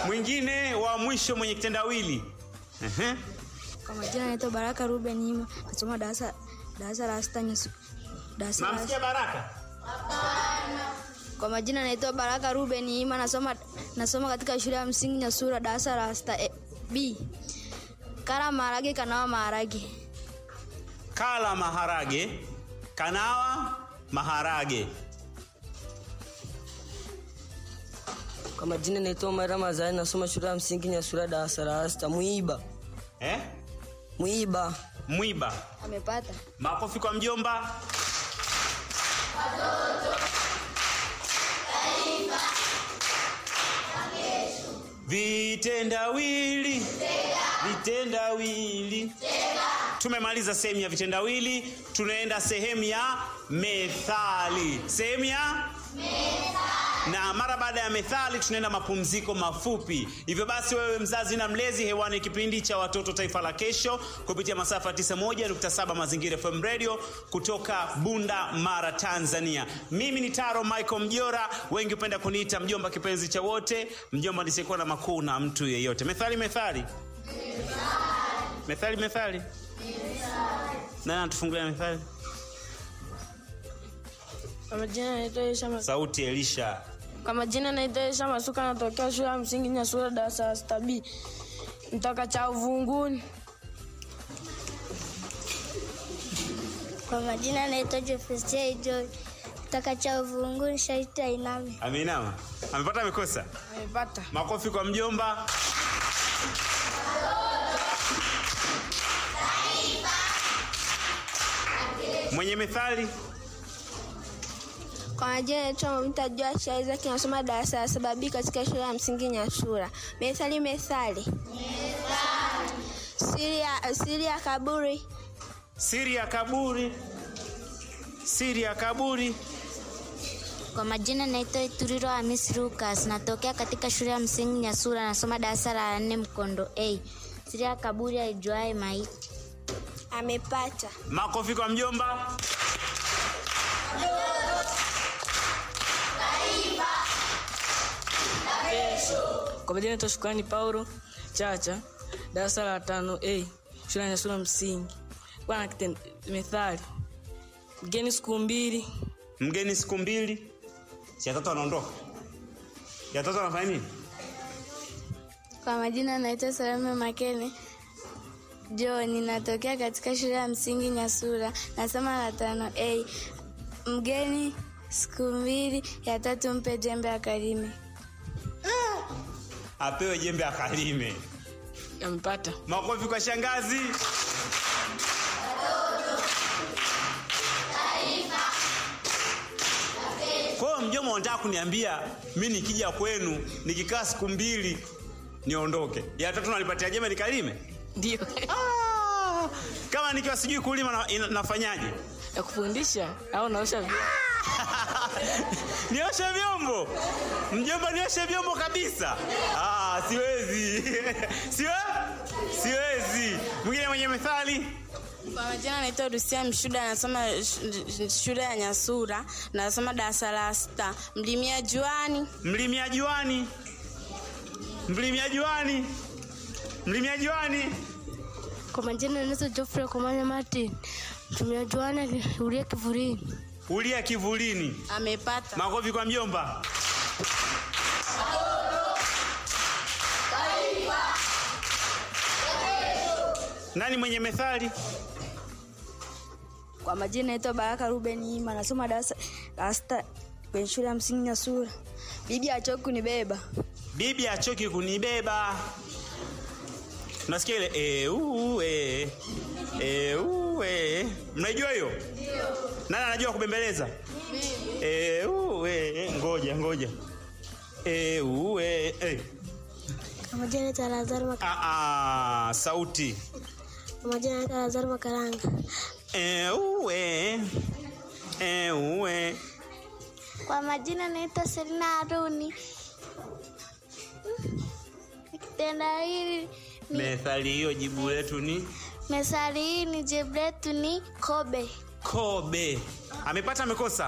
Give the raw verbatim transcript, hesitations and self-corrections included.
Mwingine wa mwisho mwenye kitendawili. Ehe. Kwa majina naitwa Baraka Ruben Ima, nasoma darasa darasa la sita nyesu. Darasa. Namsikia Baraka? Hapana. Kwa majina naitwa Baraka Ruben Ima, nasoma nasoma katika shule ya msingi Nyasura darasa la sita B. Kala maharage kanawa maharage. Kala maharage kanawa maharage. Kwa majina naitwa Omar Ramadhani, nasoma shule ya msingi Nyasura darasa la sita. Muiba. Eh? Muiba. Muiba. Amepata. Makofi kwa mjomba. Watoto. Taifa. Kesho. Vitendawili. Vitendawili. Tumemaliza sehemu ya vitendawili, tunaenda sehemu ya methali. Sehemu ya methali. Na mara baada ya methali tunaenda mapumziko mafupi. Hivyo basi wewe mzazi na mlezi, hewani kipindi cha Watoto Taifa la Kesho kupitia masafa tisa moja nukta saba Mazingira F M Radio kutoka Bunda Mara, Tanzania. Mimi ni Taro Michael Mjora, wengi hupenda kuniita mjomba kipenzi cha wote, mjomba nisiyekuwa na makuu na mtu yeyote. Methali methali. Methali methali. Nani anatufungulia methali? Kwa majina naitwa Elisha Masuka. Sauti Elisha. Kwa majina naitwa Elisha Masuka, natokea shule ya msingi Nyasura darasa la sita B. Mtoka cha uvunguni. Kwa majina naitwa Jefferson Joy, mtoka cha uvunguni shaita inami. Ameinama. Amepata amekosa? Amepata. Makofi kwa mjomba. Mwenye methali. Kwa majina naitwa Mamita Josh Isaac, nasoma darasa la saba B katika shule ya msingi Nyasura. Methali methali. Methali. Siri ya siri ya kaburi. Siri ya kaburi. Siri ya kaburi. Kwa majina naitwa Ituriro Hamisi Lucas, natokea katika shule ya msingi Nyasura, nasoma darasa la nne Mkondo A. Siri ya kaburi haijuae maiti. Amepata. Makofi kwa mjomba. Kwa majina naitwa Shukrani Paulo Chacha, darasa la tano A, shule ya Nyasura msingi. Bwana kitendo methali. Mgeni siku mbili. Mgeni siku mbili. Si watoto wanaondoka. Ya watoto wanafanya nini? Kwa majina naitwa Salome Makene John, natokea katika shule ya msingi Nyasura, nasoma la tano A. Mgeni siku mbili, ya tatu mpe jembe akalime. Apewe jembe akalime. Amepata. Makofi kwa shangazi. Kwa mjomba unataka kuniambia mimi nikija kwenu nikikaa siku mbili niondoke, ya tatu nalipatia jembe nikalime? Ndio. Ah, kama nikiwa sijui kulima na, ina, nafanyaje? Ya kufundisha au naosha vyombo? Nioshe vyombo. Mjomba nioshe vyombo kabisa. Ah, siwezi. Siwe? Siwezi. Mwingine mwenye methali? Kwa majina naitwa Rusia Mshuda, nasoma shule ya Nyasura, nasoma darasa la sita. Mlimia juani. Mlimia juani. Mlimia juani. Mlimia juani. Kwa majina naitwa Geoffrey Komanya Martin, mlimia juani ulia kivulini. Ulia kivulini. Amepata. Makofi kwa mjomba. Nani mwenye methali? Kwa majina naitwa Baraka Ruben Ima, nasoma darasa la sita kwenye shule ya msingi Nyasura. Bibi achoki kunibeba. Bibi achoki kunibeba. Nasikia ile eh uu eh eh uu eh. Mnajua hiyo? Ndio. Nani anajua kubembeleza? Mimi. Eh uu eh ngoja ngoja. Eh uu eh eh. Kwa majina naitwa Lazaro Makaranga. Ah ah, sauti. Kwa majina naitwa Lazaro Makaranga. Eh uu eh eh uu eh. Kwa majina naitwa Selina Haruni. Kitenda hili methali hiyo jibu letu ni methali hii ni jibu letu ni kobe. Kobe. Amepata amekosa?